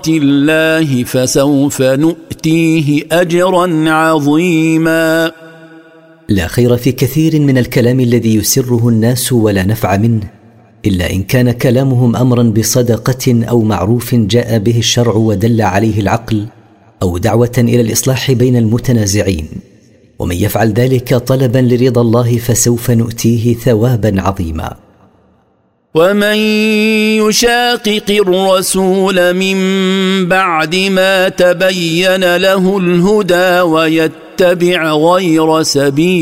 الله فسوف نؤتيه أجرا عظيما. لا خير في كثير من الكلام الذي يسره الناس ولا نفع منه، إلا إن كان كلامهم أمرا بصدقة أو معروف جاء به الشرع ودل عليه العقل، أو دعوة إلى الإصلاح بين المتنازعين. ومن يفعل ذلك طلبا لرضا الله فسوف نؤتيه ثوابا عظيما. ومن يشاقق الرسول من بعد ما تبين له الهدى ويتبع غير سبيل